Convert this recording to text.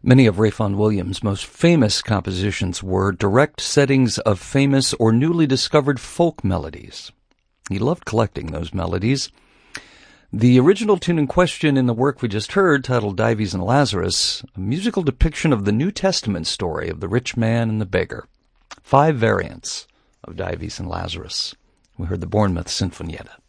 Many of Rayfon Williams' most famous compositions were direct settings of famous or newly discovered folk melodies. He loved collecting those melodies. The original tune in question in the work we just heard, titled Dives and Lazarus, a musical depiction of the New Testament story of the rich man and the beggar. 5 variants of Dives and Lazarus. We heard the Bournemouth Sinfonietta.